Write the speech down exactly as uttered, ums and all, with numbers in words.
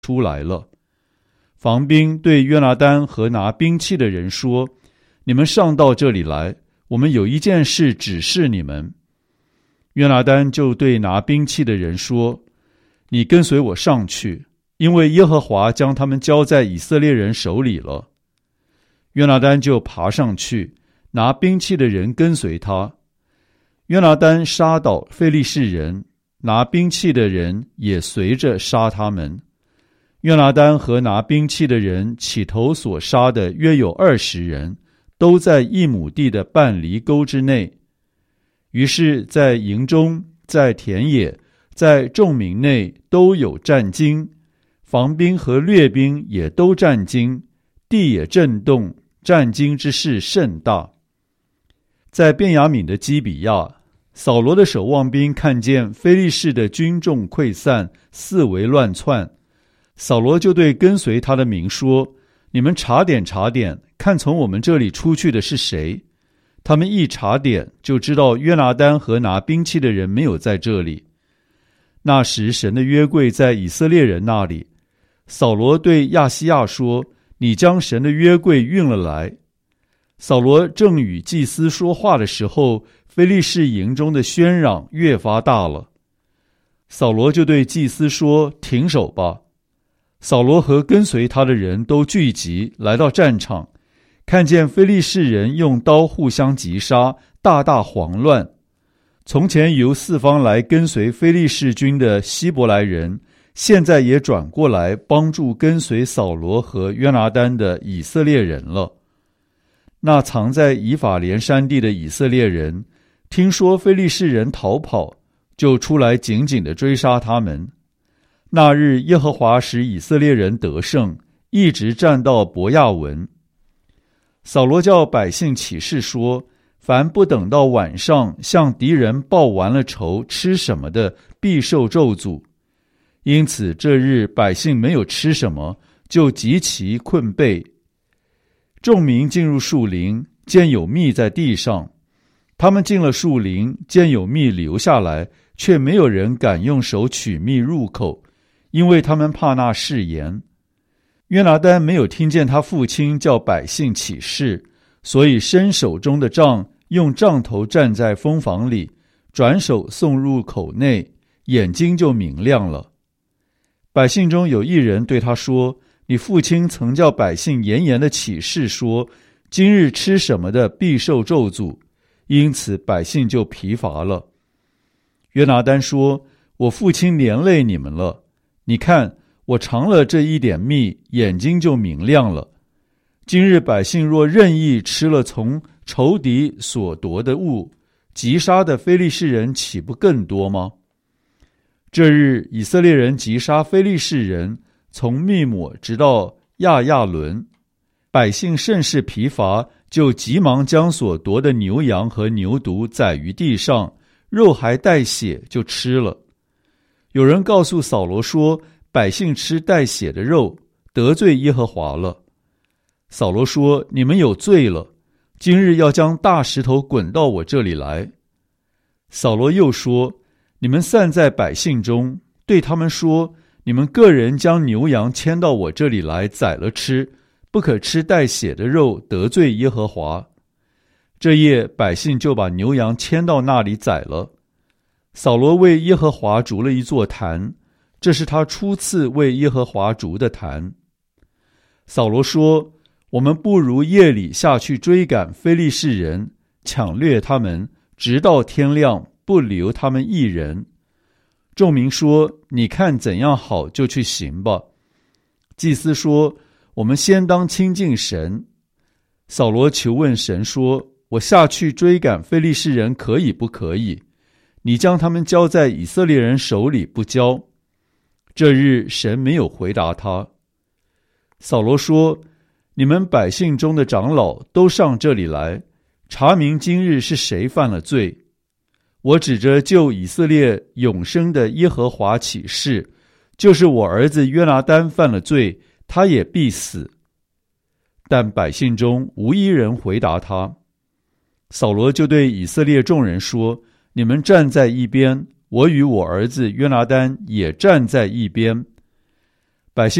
出来了。防兵对约拿单和拿兵器的人说：你们上到这里来，我们有一件事指示你们。约拿单就对拿兵器的人说：你跟随我上去，因为耶和华将他们交在以色列人手里了。约拿单就爬上去，拿兵器的人跟随他。约拿单杀倒非利士人，拿兵器的人也随着杀他们。约拿单和拿兵器的人起头所杀的约有二十人，都在一亩地的半犁沟之内。于是在营中，在田野，在众民内都有战惊，防兵和掠兵也都战惊，地也震动，战惊之事甚大。在便雅悯的基比亚，扫罗的守望兵看见非利士的军众溃散，四围乱窜，扫罗就对跟随他的民说：你们查点查点，看从我们这里出去的是谁。他们一查点，就知道约拿单和拿兵器的人没有在这里。那时神的约柜在以色列人那里，扫罗对亚西亚说：你将神的约柜运了来。扫罗正与祭司说话的时候，非利士营中的喧嚷越发大了。扫罗就对祭司说：停手吧。扫罗和跟随他的人都聚集来到战场，看见非利士人用刀互相击杀，大大慌乱。从前由四方来跟随非利士军的希伯来人，现在也转过来帮助跟随扫罗和约拿单的以色列人了。那藏在以法莲山地的以色列人，听说非利士人逃跑，就出来紧紧地追杀他们。那日耶和华使以色列人得胜，一直战到伯亚文。扫罗叫百姓起誓说：凡不等到晚上向敌人报完了仇，吃什么的，必受咒诅。因此这日百姓没有吃什么，就极其困惫。众民进入树林，见有蜜在地上。他们进了树林，见有蜜流下来，却没有人敢用手取蜜入口，因为他们怕那誓言。约拿单没有听见他父亲叫百姓起誓，所以伸手中的杖，用杖头站在蜂房里，转手送入口内，眼睛就明亮了。百姓中有一人对他说：你父亲曾叫百姓严严的起誓说，今日吃什么的必受咒诅，因此百姓就疲乏了。约拿单说：我父亲连累你们了，你看我尝了这一点蜜，眼睛就明亮了。今日百姓若任意吃了从仇敌所夺的物，击杀的非利士人岂不更多吗？这日以色列人击杀非利士人，从密抹直到亚亚伦，百姓甚是疲乏，就急忙将所夺的牛羊和牛犊宰于地上，肉还带血，就吃了。有人告诉扫罗说，百姓吃带血的肉，得罪耶和华了。扫罗说：你们有罪了，今日要将大石头滚到我这里来。扫罗又说：你们散在百姓中，对他们说，你们个人将牛羊牵到我这里来宰了吃，不可吃带血的肉，得罪耶和华。这夜百姓就把牛羊牵到那里宰了。扫罗为耶和华筑了一座坛，这是他初次为耶和华筑的坛。扫罗说：我们不如夜里下去追赶非利士人，抢掠他们，直到天亮，不留他们一人。众民说：你看怎样好，就去行吧。祭司说：我们先当亲近神。扫罗求问神说：我下去追赶非利士人可以不可以？你将他们交在以色列人手里不交？这日神没有回答他。扫罗说：你们百姓中的长老都上这里来，查明今日是谁犯了罪。我指着救以色列永生的耶和华起誓，就是我儿子约拿单犯了罪，他也必死。但百姓中无一人回答他。扫罗就对以色列众人说：你们站在一边，我与我儿子约拿单也站在一边，